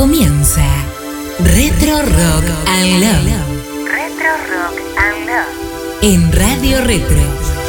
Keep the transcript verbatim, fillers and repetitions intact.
Comienza Retro Rock and Love. Retro Rock and Love. En Radio Retro.